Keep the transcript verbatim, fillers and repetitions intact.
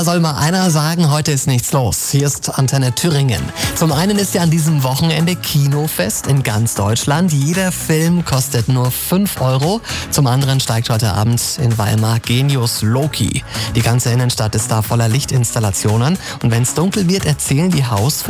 Da soll mal einer sagen, heute ist nichts los. Hier ist Antenne Thüringen. Zum einen ist ja an diesem Wochenende Kinofest in ganz Deutschland. Jeder Film kostet nur fünf Euro. Zum anderen steigt heute Abend in Weimar Genius Loki. Die ganze Innenstadt ist da voller Lichtinstallationen. Und wenn es dunkel wird, erzählen die Haus